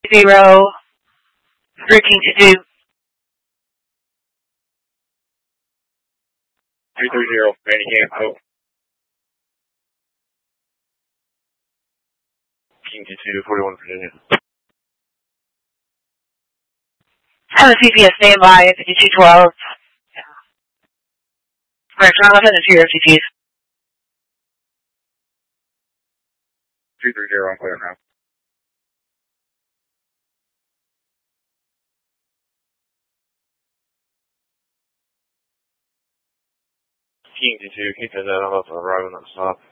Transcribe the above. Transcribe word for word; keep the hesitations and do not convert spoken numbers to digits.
zero, thirteen to two. Three three zero, Manny Camp, Hope. King to two, forty-one, Virginia. Have a C P S standby, fifty-two twelve. Alright, Jonathan, it's your refugees. three three zero, I'm clear now. King to two, keep that, I'm about to arrive on that stop.